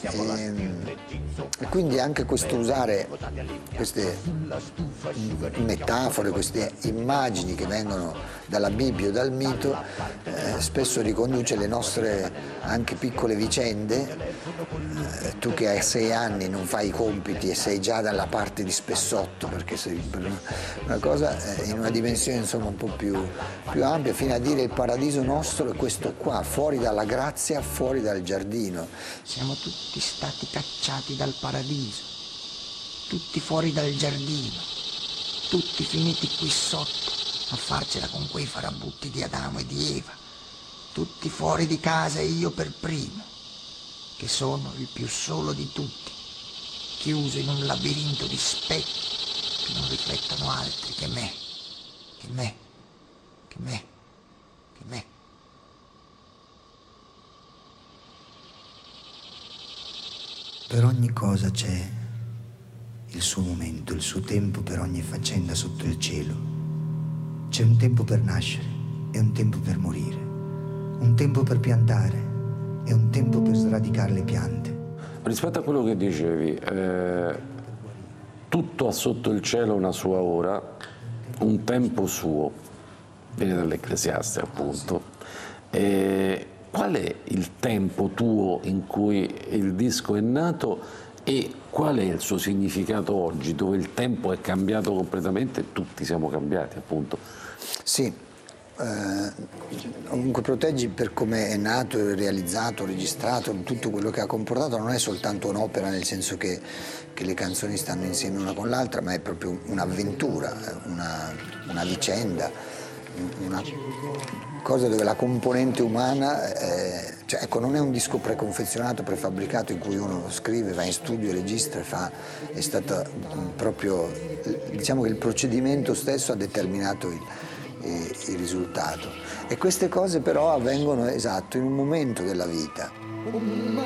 E quindi anche questo usare queste metafore, queste immagini che vengono dalla Bibbia o dal mito, spesso riconduce le nostre anche piccole vicende. Tu che hai 6 anni non fai i compiti e sei già dalla parte di Spessotto, perché sei una cosa in una dimensione insomma un po' più ampia, fino a dire il paradiso nostro è questo qua, fuori dalla grazia, fuori dal giardino. Siamo tutti stati cacciati dal paradiso, tutti fuori dal giardino, tutti finiti qui sotto a farcela con quei farabutti di Adamo e di Eva, tutti fuori di casa e io per primo, che sono il più solo di tutti, chiuso in un labirinto di specchi che non riflettono altri che me, che me, che me, che me. Per ogni cosa c'è il suo momento, il suo tempo per ogni faccenda sotto il cielo. C'è un tempo per nascere e un tempo per morire, un tempo per piantare e un tempo per sradicare le piante. Rispetto a quello che dicevi, tutto ha sotto il cielo una sua ora, un tempo suo, viene dall'Ecclesiaste appunto. Qual è il tempo tuo in cui il disco è nato e qual è il suo significato oggi, dove il tempo è cambiato completamente e tutti siamo cambiati appunto? Sì, comunque Proteggi, per come è nato, realizzato, registrato, tutto quello che ha comportato, non è soltanto un'opera nel senso che le canzoni stanno insieme una con l'altra, ma è proprio un'avventura, una vicenda, una cosa dove la componente umana, cioè, ecco, non è un disco preconfezionato, prefabbricato in cui uno scrive, va in studio, registra, è stato proprio, diciamo che il procedimento stesso ha determinato il risultato. E queste cose però avvengono, esatto, in un momento della vita.